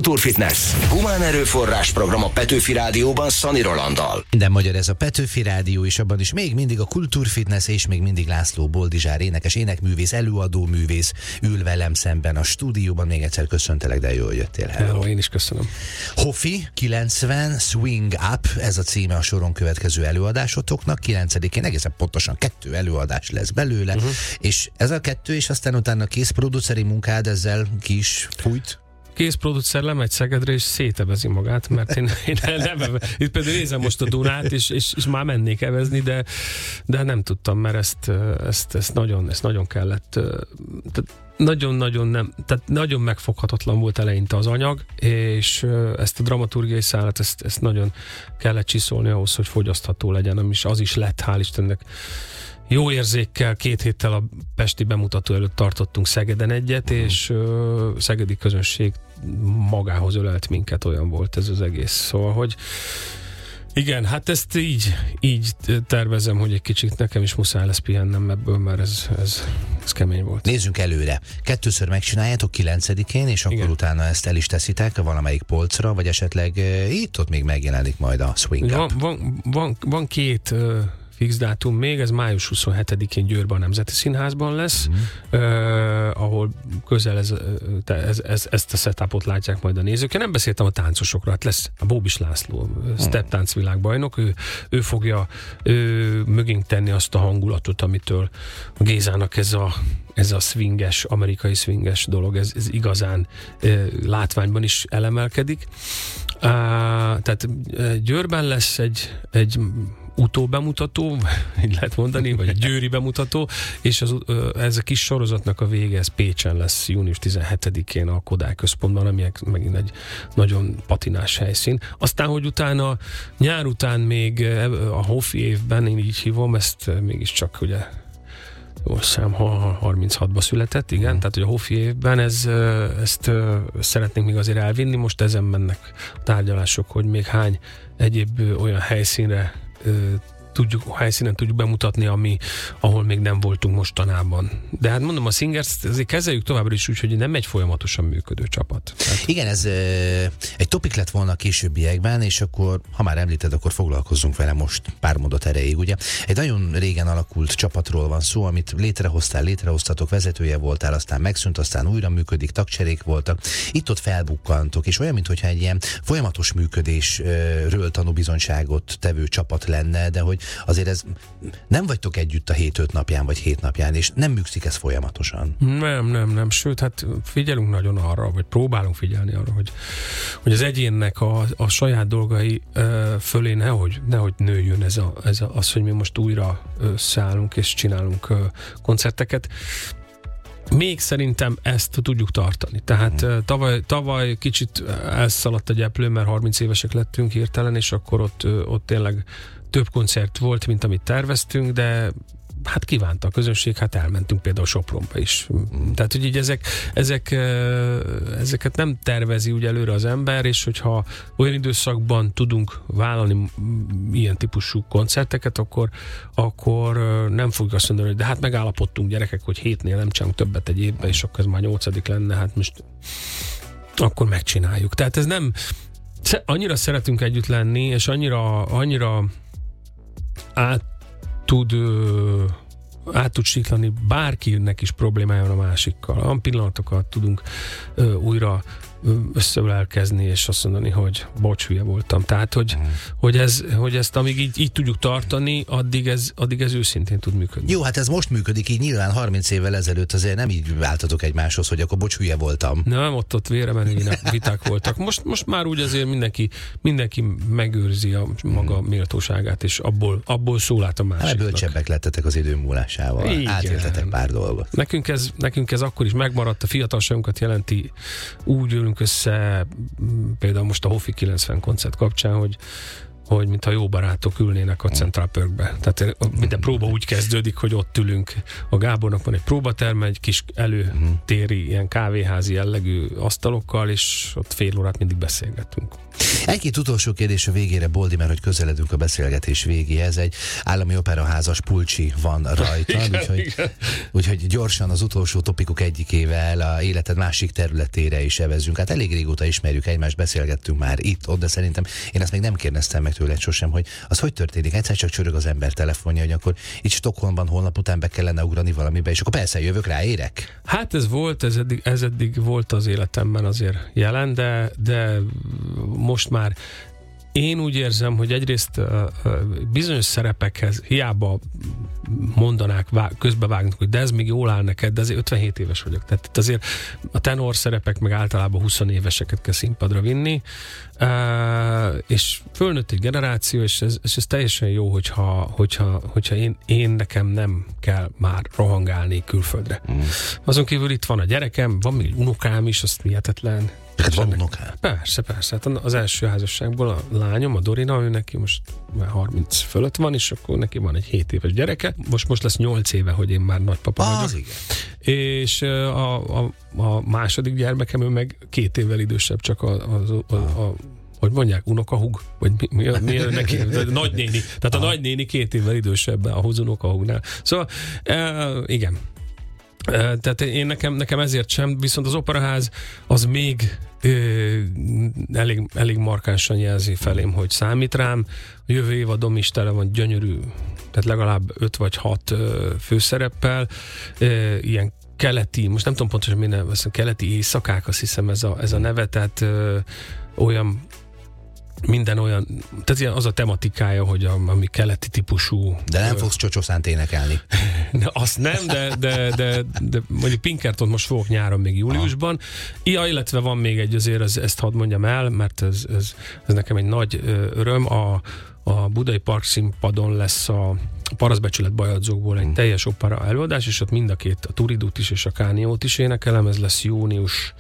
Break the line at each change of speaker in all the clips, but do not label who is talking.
Kultúrfitness. Humán erőforrás program a Petőfi Rádióban Szani Rolanddal.
Minden magyar ez a Petőfi Rádió, és abban is még mindig a Kultúrfitness, és még mindig László Boldizsár énekes, énekművész, előadóművész ül velem szemben a stúdióban. Még egyszer köszöntelek, de jól jöttél.
Hello, én is köszönöm.
Hofi 90 Swing Up, ez a címe a soron következő előadásotoknak. 9-én egészen pontosan 2 előadás lesz belőle, és ez a 2, és aztán utána készproduceri munkád ezzel ki is fújt.
Készproducer lemegy Szegedre, és szétebezi magát, mert én nem, itt például nézem most a Dunát, és már mennék evezni, de nem tudtam, mert ezt nagyon kellett, nagyon megfoghatatlan volt eleinte az anyag, és ezt a dramaturgiai szállat, ezt nagyon kellett csiszolni ahhoz, hogy fogyasztható legyen, az is lett, hál' Istennek. Jó érzékkel 2 héttel a pesti bemutató előtt tartottunk Szegeden egyet, és szegedi közönség magához ölelt minket, olyan volt ez az egész. Szóval, hogy igen, hát ezt így tervezem, hogy egy kicsit nekem is muszáj lesz pihennem ebből, mert ez kemény volt.
Nézzünk előre. 2-ször megcsináljátok 9-én, és akkor utána ezt el is teszitek valamelyik polcra, vagy esetleg itt-ott még megjelenik majd a Swing Up.
Van 2 fix dátum még, ez május 27-én Győrben a Nemzeti Színházban lesz, ahol közel ezt a setupot látják majd a nézők. Én nem beszéltem a táncosokra, hát lesz a Bóbis László, step táncvilágbajnok, ő fogja mögénk tenni azt a hangulatot, amitől a Gézának ez a swinges, amerikai swinges dolog, ez igazán látványban is elemelkedik. Tehát Győrben lesz egy utóbemutató, így lehet mondani, vagy egy győri bemutató, és ez a kis sorozatnak a vége, ez Pécsen lesz június 17-én a Kodály Központban, ami megint egy nagyon patinás helyszín. Aztán, hogy utána, nyár után még a Hofi évben, én így hívom, ezt mégiscsak ugye szám 36-ba született, igen, tehát hogy a Hofi évben ezt szeretnénk még azért elvinni, most ezen mennek tárgyalások, hogy még hány egyéb olyan helyszínen tudjuk bemutatni, ahol még nem voltunk mostanában. De hát mondom, a Singers azért kezeljük továbbra is úgy, hogy nem egy folyamatosan működő csapat. Tehát...
Igen, ez egy topik lett volna a későbbiekben, és akkor, ha már említed, akkor foglalkozzunk vele most pár mondat erejéig, ugye? Egy nagyon régen alakult csapatról van szó, amit létrehoztatok, vezetője voltál, aztán megszűnt, aztán újra működik, tagcserék voltak. Itt-ott felbukkantok, és olyan, mintha egy ilyen folyamatos működésről tanúbizonyságot tevő csapat lenne, de hogy azért ez nem vagytok együtt a 7-5 napján, vagy 7 napján, és nem működik ez folyamatosan.
Nem. Sőt, hát figyelünk nagyon arra, vagy próbálunk figyelni arra, hogy az egyénnek a saját dolgai fölé nehogy nőjön az, hogy mi most újra szállunk és csinálunk koncerteket. Még szerintem ezt tudjuk tartani. Tehát tavaly kicsit elszaladt a gyeplő, mert 30 évesek lettünk hirtelen, és akkor ott tényleg több koncert volt, mint amit terveztünk, de hát kívánta a közönség, hát elmentünk például Sopronba is. Tehát, hogy így ezeket nem tervezi úgy előre az ember, és hogyha olyan időszakban tudunk vállalni ilyen típusú koncerteket, akkor nem fogjuk azt mondani, hogy de hát megállapodtunk gyerekek, hogy 7-nél nem csinálunk többet egy évben, és akkor ez már 8. lenne, hát most akkor megcsináljuk. Tehát ez nem... Annyira szeretünk együtt lenni, és annyira át tud siklani, bárkinek is problémája van a másikkal. Olyan pillanatokat tudunk újra összeülelkezni, és azt mondani, hogy bocs, hülye voltam. Tehát, hogy ezt amíg így tudjuk tartani, addig ez őszintén tud működni.
Jó, hát ez most működik, így nyilván 30 évvel ezelőtt azért nem így váltatok egymáshoz, hogy akkor bocs, hülye voltam.
Nem, ott véremenő viták voltak. Most már úgy azért mindenki megőrzi a maga méltóságát, és abból szól át a másiknak.
Hát bölcsebbek lettetek az idő múlásával. Igen. Átéltetek pár dolgot.
Nekünk ez akkor is megmaradt, a fiatalságunkat jelenti, úgy ülünk össze, például most a Hofi 90 koncert kapcsán, hogy mintha jó barátok ülnének a Central Perkbe. Tehát minden próba úgy kezdődik, hogy ott ülünk. A Gábornak van egy próbaterme, egy kis előtéri, ilyen kávéházi jellegű asztalokkal, és ott fél órát mindig beszélgetünk.
Egy-két utolsó kérdés a végére, Boldi, mert hogy közeledünk a beszélgetés végéhez. Egy állami operaházas pulcsi van rajtad, úgyhogy gyorsan az utolsó topikok egyikével a életed másik területére is evezünk. Hát elég régóta ismerjük egymást, beszélgettünk már itt-ott, de szerintem én ezt még nem kérdeztem meg tőled sosem, hogy az hogy történik. Egyszer csak csörög az ember telefonja, hogy akkor itt Stockholmban holnap után be kellene ugrani valamibe, és akkor persze jövök rá, érek?
Hát ez eddig volt az életemben azért jelen, de most már én úgy érzem, hogy egyrészt bizonyos szerepekhez hiába mondanák, közbevágnak, hogy de ez még jól áll neked, de azért 57 éves vagyok. Tehát itt azért a tenor szerepek meg általában 20 éveseket kell színpadra vinni, és fölnőtt egy generáció, és ez teljesen jó, hogyha én nekem nem kell már rohangálni külföldre. Azon kívül itt van a gyerekem, van még unokám is, azt hihetetlen.
Hát van unokám?
Persze. Hát az első házasságból a lányom, a Dorina, ő neki most már 30 fölött van, és akkor neki van egy 7 éves gyereke. Most lesz 8 éve, hogy én már nagypapa vagyok.
Igen.
És a második gyermekem, ő meg 2 évvel idősebb, csak hogy mondják, unokahúg? Vagy mi neki? Nagynéni. Tehát a nagynéni 2 évvel idősebb ahhoz unokahúgnál. Szóval, igen. Tehát én nekem ezért sem, viszont az operaház az még elég markánsan jelzi felém, hogy számít rám. A jövő évadom is tele van gyönyörű, tehát legalább 5 vagy 6 főszereppel, ilyen keleti, most nem tudom pontosan mi neve, keleti éjszakák, azt hiszem ez a neve, tehát olyan minden olyan, tehát az a tematikája, hogy ami keleti típusú.
De nem fogsz Csocsoszánt énekelni.
Azt nem, de mondjuk Pinkertont most fogok nyáron még júliusban. Ja, illetve van még egy, azért ezt hadd mondjam el, mert ez nekem egy nagy öröm. A Budai Park színpadon lesz a Parasztbecsület bajadzókból egy teljes opera előadás, és ott mind a két, a Turidut is és a Kániót is énekelem, ez lesz június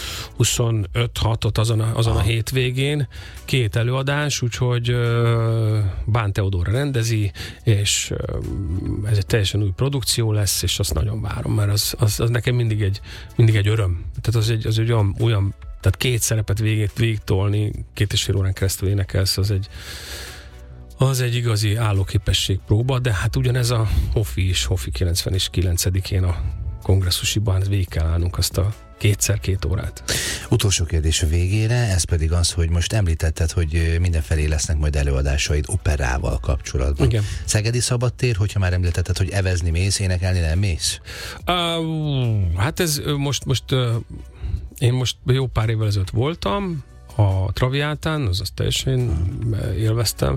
25-6-ot azon a hétvégén, 2 előadás, úgyhogy Bán Teodóra rendezi, és ez egy teljesen új produkció lesz, és azt nagyon várom, mert az nekem mindig egy öröm. Tehát az egy olyan tehát 2 szerepet végigtolni, 2,5 órán keresztül énekelsz, az egy igazi állóképesség próba, de hát ugyanez a Hofi 99-én a kongresszusiban végig kell állnunk azt a 2x2 órát.
Utolsó kérdés a végére, ez pedig az, hogy most említetted, hogy mindenfelé lesznek majd előadásaid operával kapcsolatban.
Igen.
Szegedi Szabadtér, hogyha már említetted, hogy evezni mész, énekelni nem mész?
Hát ez én most jó pár évvel ezelőtt voltam, a Traviátán, azaz teljesen élveztem,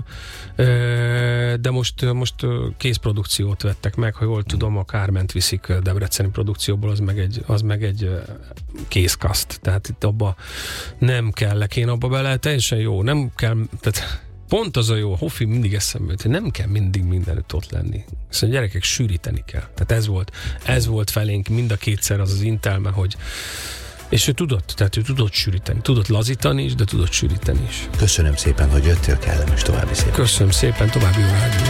de most készprodukciót vettek meg, ha jól tudom, a Kárment viszik debreceni produkcióból, az meg egy készkaszt, tehát itt abba nem kellek én abba bele, teljesen jó, nem kell, tehát pont az a jó, a Hofi mindig eszembe jut, hogy nem kell mindig mindenütt ott lenni. Szóval gyerekek, sűríteni kell. Tehát ez volt felénk mind a kétszer az intelme, hogy és ő tudott sűríteni. Tudott lazítani is, de tudott sűríteni is.
Köszönöm szépen, hogy jöttél, kellemes további szépen.
Köszönöm szépen, további jó rádió.